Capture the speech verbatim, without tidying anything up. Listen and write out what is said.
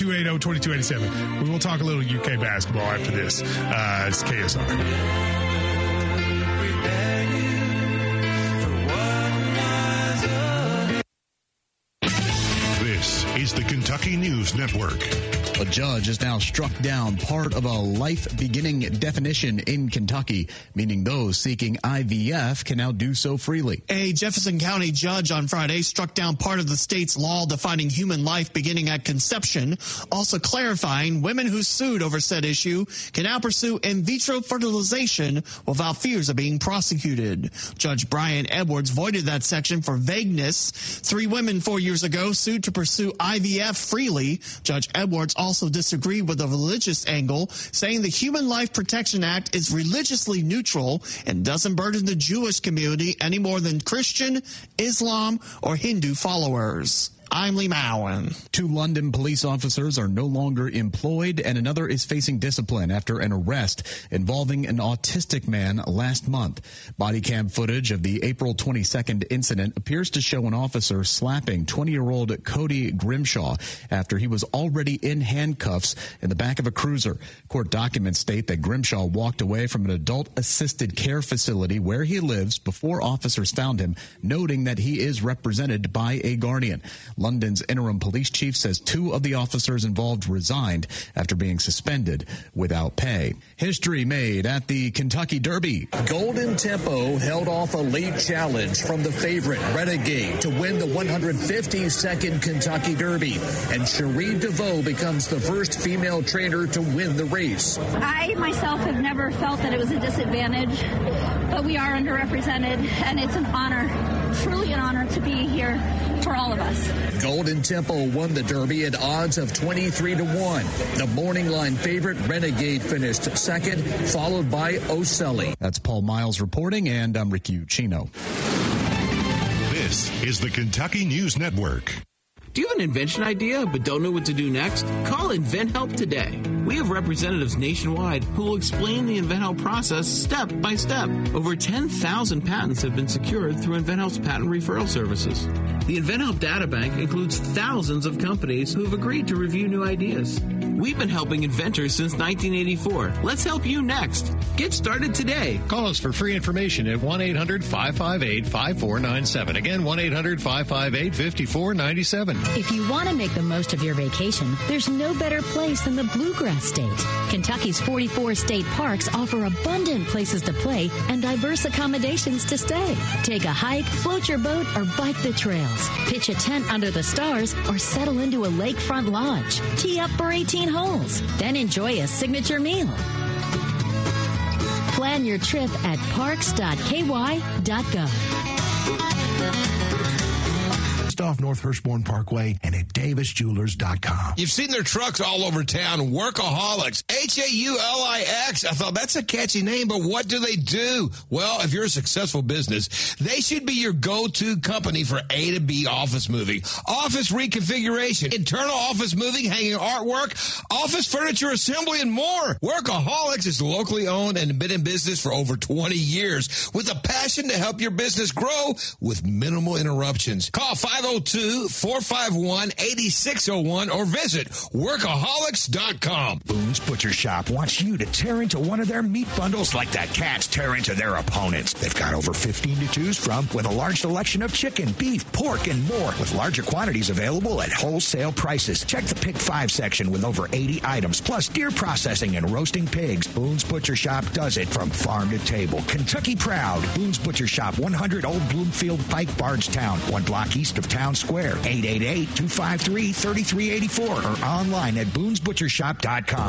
two eight zero, two two eight seven. We will talk a little U K basketball after this. Uh, it's K S R. This is the Kentucky News Network. A judge has now struck down part of a life-beginning definition in Kentucky, meaning those seeking I V F can now do so freely. A Jefferson County judge on Friday struck down part of the state's law defining human life beginning at conception, also clarifying women who sued over said issue can now pursue in vitro fertilization without fears of being prosecuted. Judge Brian Edwards voided that section for vagueness. Three women four years ago sued to pursue I V F freely. Judge Edwards also also disagreed with the religious angle, saying the Human Life Protection Act is religiously neutral and doesn't burden the Jewish community any more than Christian, Islam, or Hindu followers. I'm Lee Mowen. Two London police officers are no longer employed, and another is facing discipline after an arrest involving an autistic man last month. Body cam footage of the April twenty-second incident appears to show an officer slapping twenty-year-old Cody Grimshaw after he was already in handcuffs in the back of a cruiser. Court documents state that Grimshaw walked away from an adult-assisted care facility where he lives before officers found him, noting that he is represented by a guardian. London's interim police chief says two of the officers involved resigned after being suspended without pay. History made at the Kentucky Derby. Golden Tempo held off a late challenge from the favorite Renegade to win the one hundred fifty-second Kentucky Derby. And Cherie DeVoe becomes the first female trainer to win the race. I myself have never felt that it was a disadvantage, but we are underrepresented, and it's an honor, truly an honor to be here for all of us. Golden Tempo won the Derby at odds of twenty-three to one. The morning line favorite Renegade finished second, followed by O'Sully. That's Paul Miles reporting, and I'm Ricky Uccino. This is the Kentucky News Network. Do you have an invention idea but don't know what to do next? Call InventHelp today. We have representatives nationwide who will explain the InventHelp process step by step. Over ten thousand patents have been secured through InventHelp's patent referral services. The InventHelp data bank includes thousands of companies who have agreed to review new ideas. We've been helping inventors since nineteen eighty-four. Let's help you next. Get started today. Call us for free information at one eight hundred five five eight five four nine seven. Again, one eight hundred five five eight five four nine seven. If you want to make the most of your vacation, there's no better place than the Bluegrass State. Kentucky's forty-four state parks offer abundant places to play and diverse accommodations to stay. Take a hike, float your boat, or bike the trails. Pitch a tent under the stars or settle into a lakefront lodge. Tee up for eighteen holes. Then enjoy a signature meal. Plan your trip at parks dot k y dot gov. Off North Hirschborn Parkway and at Davis Jewelers dot com. You've seen their trucks all over town, Workaholics, H A U L I X. I thought that's a catchy name, but what do they do? Well, if you're a successful business, they should be your go-to company for A to B office moving, office reconfiguration, internal office moving, hanging artwork, office furniture assembly, and more. Workaholics is locally owned and been in business for over twenty years with a passion to help your business grow with minimal interruptions. Call five oh two, four five one, eight six oh one or visit workaholics dot com. Boone's Butcher Shop wants you to tear into one of their meat bundles like the Cats tear into their opponents. They've got over fifteen to choose from with a large selection of chicken, beef, pork, and more with larger quantities available at wholesale prices. Check the Pick five section with over eighty items, plus deer processing and roasting pigs. Boone's Butcher Shop does it from farm to table. Kentucky proud. Boone's Butcher Shop, one hundred Old Bloomfield Pike, Bardstown, one block east of Town Square. eight eight eight, two five three, three three eight four or online at boons butcher shop dot com.